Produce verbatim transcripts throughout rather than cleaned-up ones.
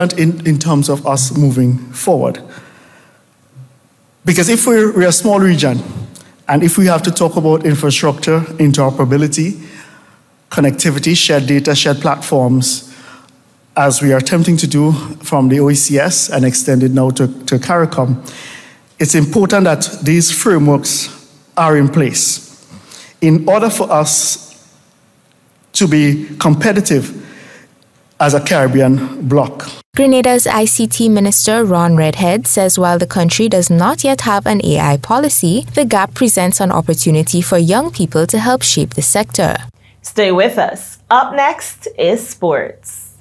In, in terms of us moving forward. Because if we're, we're a small region, and if we have to talk about infrastructure, interoperability, connectivity, shared data, shared platforms, as we are attempting to do from the O E C S and extended now to, to CARICOM, it's important that these frameworks are in place in order for us to be competitive as a Caribbean bloc. Grenada's I C T Minister Ron Redhead says while the country does not yet have an A I policy, the gap presents an opportunity for young people to help shape the sector. Stay with us. Up next is sports.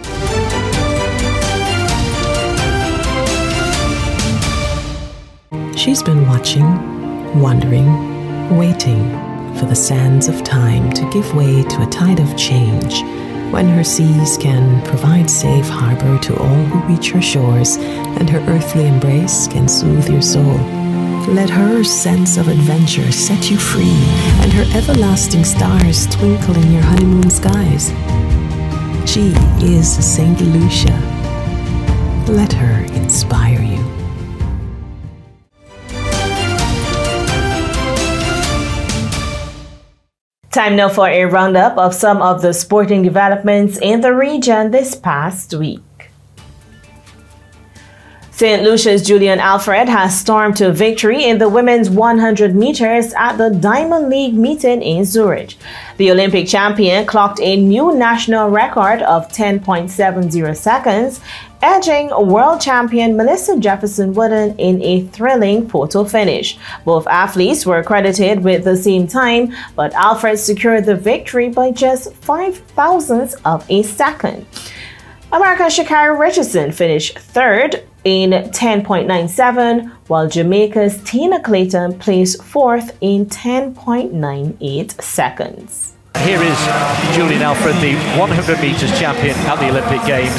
She's been watching, wondering, waiting for the sands of time to give way to a tide of change, when her seas can provide safe harbor to all who reach her shores, and her earthly embrace can soothe your soul. Let her sense of adventure set you free, and her everlasting stars twinkle in your honeymoon skies. She is Saint Lucia. Let her inspire you. Time now for a roundup of some of the sporting developments in the region this past week. Saint Lucia's Julian Alfred has stormed to victory in the women's one hundred meters at the Diamond League meeting in Zurich. The Olympic champion clocked a new national record of ten point seven zero seconds, edging world champion Melissa Jefferson Wooden in a thrilling photo finish. Both athletes were credited with the same time, but Alfred secured the victory by just five thousandths of a second. America's Sha'Carri Richardson finished third in ten point nine seven, while Jamaica's Tina Clayton placed fourth in ten point nine eight seconds. Here is Julian Alfred, the one hundred meters champion at the Olympic Games.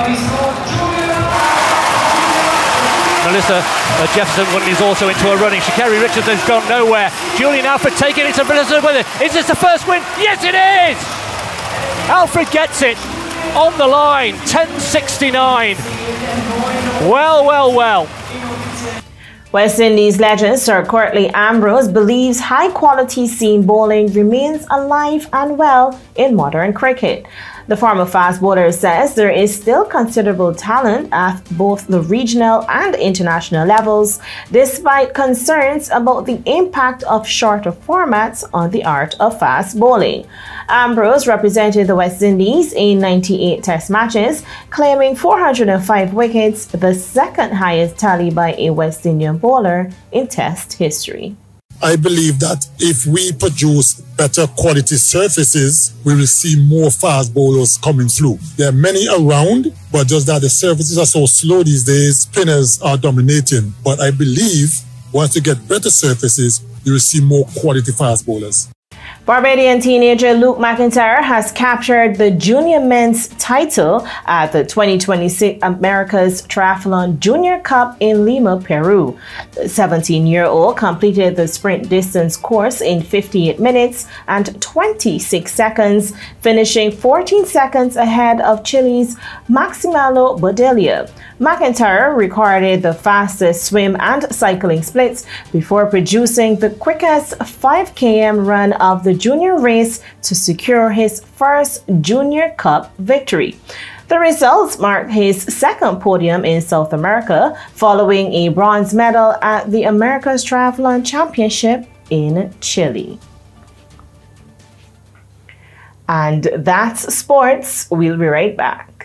Melissa uh, Jefferson Wooden is also into her running. Sha'Carri Richardson's gone nowhere. Julian Alfred taking it to Melissa with it. Is this the first win? Yes, it is! Alfred gets it on the line, ten sixty-nine. Well, well, well. West Indies legend Sir Courtney Ambrose believes high-quality seam bowling remains alive and well in modern cricket. The former fast bowler says there is still considerable talent at both the regional and international levels, despite concerns about the impact of shorter formats on the art of fast bowling. Ambrose represented the West Indies in ninety-eight Test matches, claiming four hundred five wickets, the second highest tally by a West Indian bowler in Test history. I believe that if we produce better quality surfaces, we will see more fast bowlers coming through. There are many around, but just that the surfaces are so slow these days, spinners are dominating. But I believe once you get better surfaces, you will see more quality fast bowlers. Barbadian teenager Luke McIntyre has captured the junior men's title at the twenty twenty-six America's Triathlon Junior Cup in Lima, Peru. The seventeen-year-old completed the sprint distance course in fifty-eight minutes and twenty-six seconds, finishing fourteen seconds ahead of Chile's Maximiliano Bodelia. McIntyre recorded the fastest swim and cycling splits before producing the quickest five kilometer run of the junior race to secure his first Junior Cup victory. The results marked his second podium in South America, following a bronze medal at the America's Triathlon Championship in Chile. And that's sports. We'll be right back.